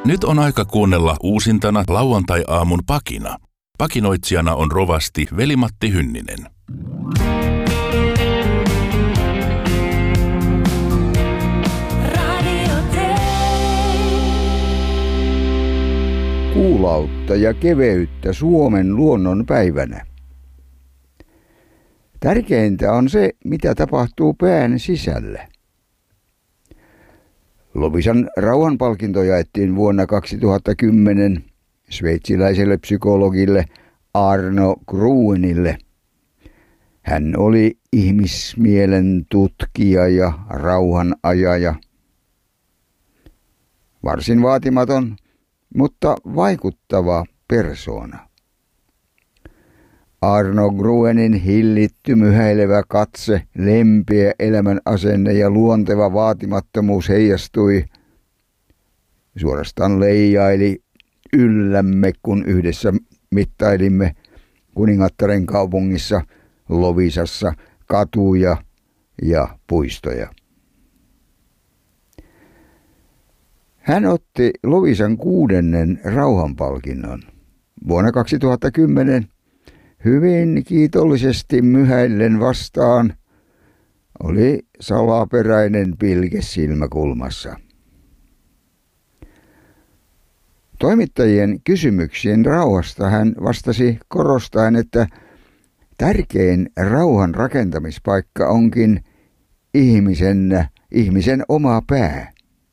Nyt on aika kuunnella uusintana lauantai-aamun pakina. Pakinoitsijana on rovasti Veli-Matti Hynninen. Kuulautta ja keveyttä Suomen luonnon päivänä. Tärkeintä on se, mitä tapahtuu pään sisällä. Loviisan rauhanpalkinto jaettiin vuonna 2010 sveitsiläiselle psykologille Arno Gruenille. Hän oli ihmismielen tutkija ja rauhanajaja. Varsin vaatimaton, mutta vaikuttava persoona. Arno Gruenin hillitty myhäilevä katse, lempeä elämän asenne ja luonteva vaatimattomuus heijastui, suorastaan leijaili yllämme, kun yhdessä mittailimme Kuningattaren kaupungissa Loviisassa katuja ja puistoja. Hän otti Loviisan 6. rauhanpalkinnon. Vuonna 2010 hyvin kiitollisesti myhäillen vastaan oli salaperäinen pilke silmäkulmassa. Toimittajien kysymyksiin rauhasta hän vastasi korostaen, että tärkein rauhan rakentamispaikka onkin ihmisen oma pää.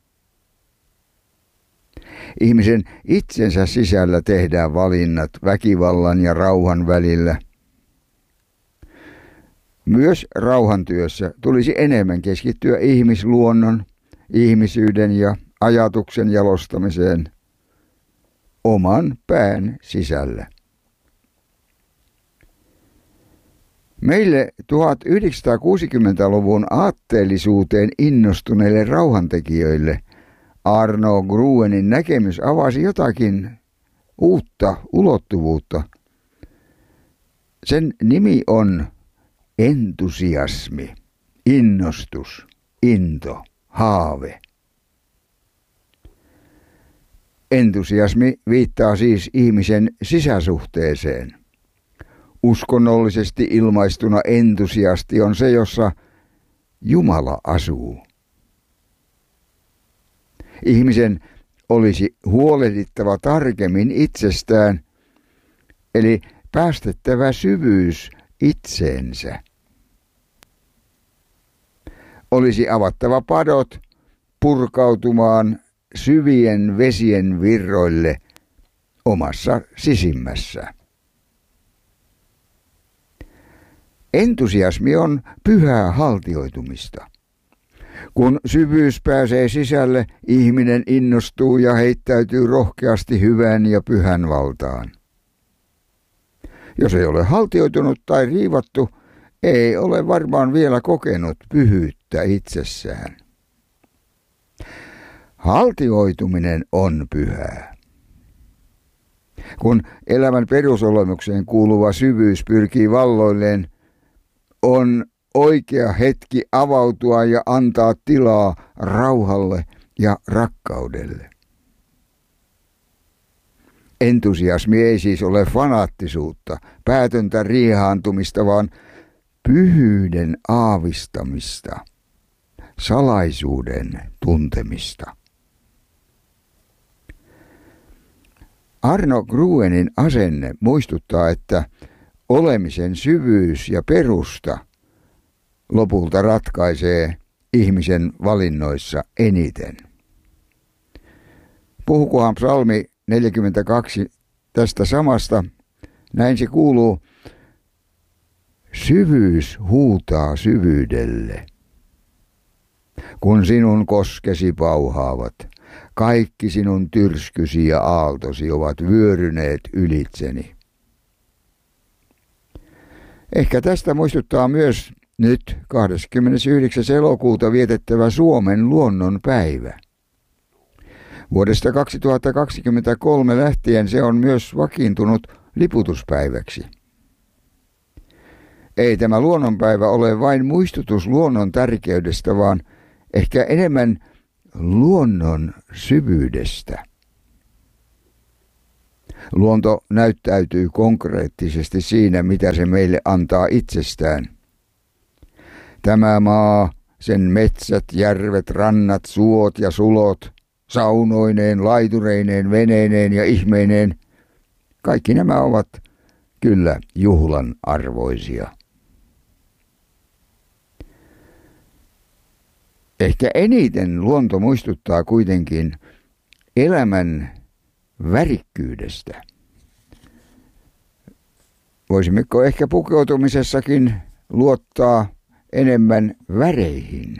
Ihmisen itsensä sisällä tehdään valinnat väkivallan ja rauhan välillä. Myös rauhantyössä tulisi enemmän keskittyä ihmisluonnon, ihmisyyden ja ajatuksen jalostamiseen oman pään sisällä. Meille 1960-luvun aatteellisuuteen innostuneille rauhantekijöille Arno Gruenin näkemys avasi jotakin uutta ulottuvuutta. Sen nimi on entusiasmi, innostus, into, haave. Entusiasmi viittaa siis ihmisen sisäsuhteeseen. Uskonnollisesti ilmaistuna entusiasti on se, jossa Jumala asuu. Ihmisen olisi huolehdittava tarkemmin itsestään, eli päästettävä syvyys itseensä. Olisi avattava padot purkautumaan syvien vesien virroille omassa sisimmässä. Entusiasmi on pyhää haltioitumista. Kun syvyys pääsee sisälle, ihminen innostuu ja heittäytyy rohkeasti hyvän ja pyhän valtaan. Jos ei ole haltioitunut tai riivattu, ei ole varmaan vielä kokenut pyhyyttä itsessään. Haltioituminen on pyhää. Kun elämän perusolemukseen kuuluva syvyys pyrkii valloilleen, on oikea hetki avautua ja antaa tilaa rauhalle ja rakkaudelle. Entusiasmi ei siis ole fanaattisuutta, päätöntä riihaantumista, vaan pyhyyden aavistamista, salaisuuden tuntemista. Arno Gruenin asenne muistuttaa, että olemisen syvyys ja perusta lopulta ratkaisee ihmisen valinnoissa eniten. Puhukohan psalmi 42 tästä samasta. Näin se kuuluu: syvyys huutaa syvyydelle. Kun sinun koskesi pauhaavat, kaikki sinun tyrskysi ja aaltosi ovat vyöryneet ylitseni. Ehkä tästä muistuttaa myös nyt 29. elokuuta vietettävä Suomen luonnon päivä. Vuodesta 2023 lähtien se on myös vakiintunut liputuspäiväksi. Ei tämä luonnonpäivä ole vain muistutus luonnon tärkeydestä, vaan ehkä enemmän luonnon syvyydestä. Luonto näyttäytyy konkreettisesti siinä, mitä se meille antaa itsestään. Tämä maa, sen metsät, järvet, rannat, suot ja sulot, saunoineen, laitureineen, veneineen ja ihmeineen, kaikki nämä ovat kyllä juhlan arvoisia. Ehkä eniten luonto muistuttaa kuitenkin elämän värikkyydestä. Voisimmeko ehkä pukeutumisessakin luottaa enemmän väreihin?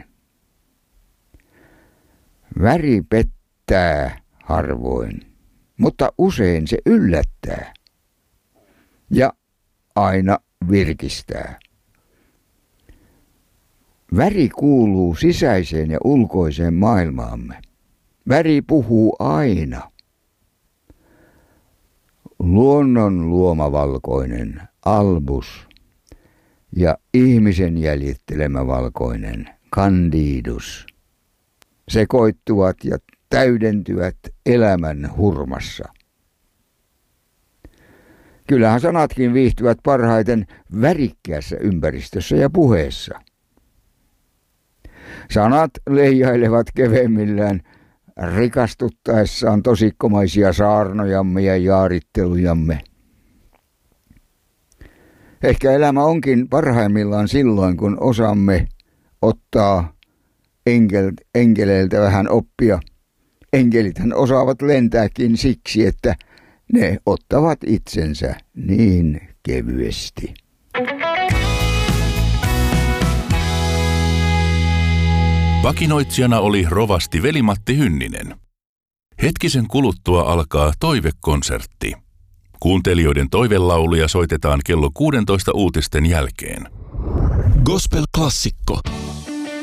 Väri pettää harvoin, mutta usein se yllättää ja aina virkistää. Väri kuuluu sisäiseen ja ulkoiseen maailmaamme. Väri puhuu aina. Luonnon luoma valkoinen, albus, ja ihmisen jäljittelemä valkoinen, candidus, sekoittuvat ja täydentyvät elämän hurmassa. Kyllähän sanatkin viihtyvät parhaiten värikkäässä ympäristössä ja puheessa. Sanat leijailevat keveemmillään rikastuttaessaan tosikkomaisia saarnojamme ja jaarittelujamme. Ehkä elämä onkin parhaimmillaan silloin, kun osaamme ottaa enkeleiltä vähän oppia. Enkelithän osaavat lentääkin siksi, että ne ottavat itsensä niin kevyesti. Vakinoitsijana oli rovasti Veli-Matti Hynninen. Hetkisen kuluttua alkaa toivekonsertti. Kuuntelijoiden toivelauluja soitetaan kello 16 uutisten jälkeen. Gospel-klassikko.